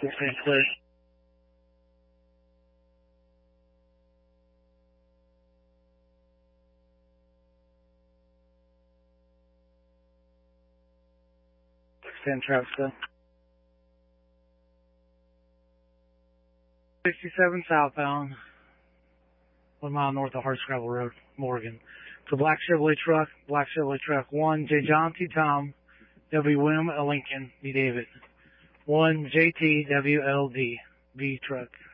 16 clear. Extend traffic still. 67 southbound, 1 mile north of Hardscrabble Road, Morgan. The black Chevrolet truck, 1, J. John T. Tom, W. William Lincoln, B. David. 1, JT, WLD, B truck.